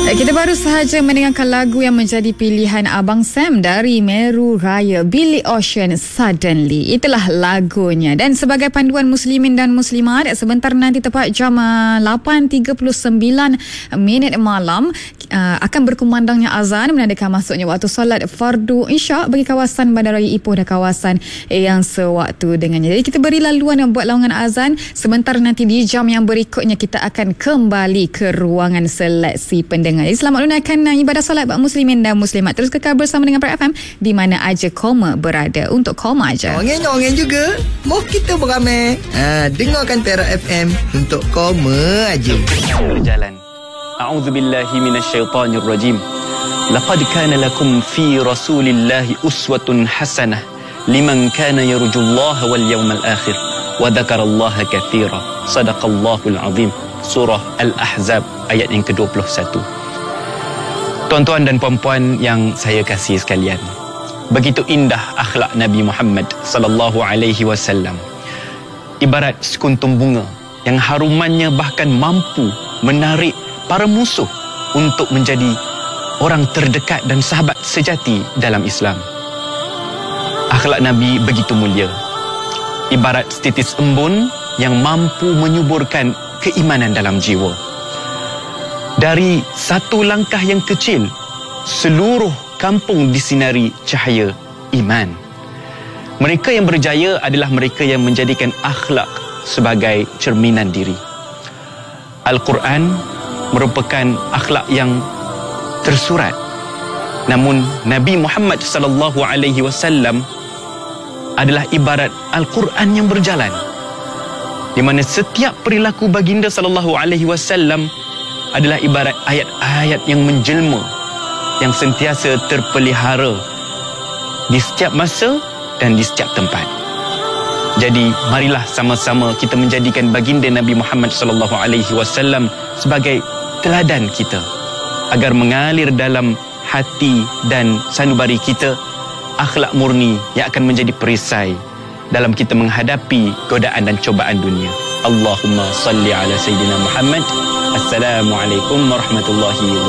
Kita baru sahaja mendengarkan lagu yang menjadi pilihan Abang Sam dari Meru Raya, Billy Ocean, Suddenly. Itulah lagunya. Dan sebagai panduan muslimin dan muslimat, sebentar nanti tepat jam 8.39 malam akan berkumandangnya azan menandakan masuknya waktu solat fardu Isyak bagi kawasan Bandaraya Ipoh dan kawasan yang sewaktu dengannya. Jadi kita beri laluan yang buat lawangan azan. Sebentar nanti di jam yang berikutnya kita akan kembali ke ruangan seleksi pendengar. Jadi selamat menunaikan ibadah solat buat muslimin dan muslimat. Terus kekal bersama dengan Pride FM di mana aja koma berada. Untuk koma aja. Nyongeng juga. Mau kita beramai. Dengarkan Tera FM untuk koma aja. Berjalan. A'udzubillahi minasyaitonirrajim. Laqad kana lakum fi Rasulillahi uswatun hasanah liman kana yarjullaha wal yawmal akhir wa dzakarallaha katsira. Sadaqallahul azim. Surah Al-Ahzab ayat yang ke-21. Tuan-tuan dan puan-puan yang saya kasih sekalian, begitu indah akhlak Nabi Muhammad sallallahu alaihi wasallam. Ibarat sekuntum bunga yang harumannya bahkan mampu menarik para musuh untuk menjadi orang terdekat dan sahabat sejati dalam Islam. Akhlak Nabi begitu mulia. Ibarat setitis embun yang mampu menyuburkan keimanan dalam jiwa. Dari satu langkah yang kecil, seluruh kampung disinari cahaya iman. Mereka yang berjaya adalah mereka yang menjadikan akhlak sebagai cerminan diri. Al-Quran merupakan akhlak yang tersurat. Namun Nabi Muhammad sallallahu alaihi wasallam adalah ibarat Al-Quran yang berjalan, di mana setiap perilaku baginda sallallahu alaihi wasallam adalah ibarat ayat-ayat yang menjelma, yang sentiasa terpelihara di setiap masa dan di setiap tempat. Jadi marilah sama-sama kita menjadikan baginda Nabi Muhammad sallallahu alaihi wasallam sebagai teladan kita, agar mengalir dalam hati dan sanubari kita akhlak murni yang akan menjadi perisai dalam kita menghadapi godaan dan cobaan dunia. Allahumma salli ala Sayyidina Muhammad. Assalamualaikum warahmatullahi wabarakatuh.